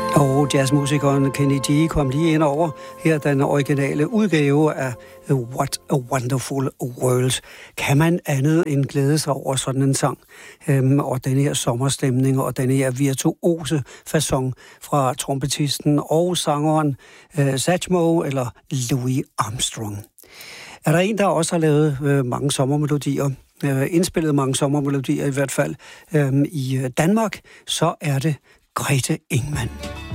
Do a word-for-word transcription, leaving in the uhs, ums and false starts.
Og jazzmusikeren Kenny G kom lige ind over her den originale udgave af What a Wonderful World. Kan man andet end glæde sig over sådan en sang? Øhm, og den her sommerstemning og den her virtuose façon fra trompetisten og sangeren øh, Satchmo eller Louis Armstrong. Er der en, der også har lavet øh, mange sommermelodier, øh, indspillet mange sommermelodier i hvert fald øh, i Danmark, så er det Grete Ingmann.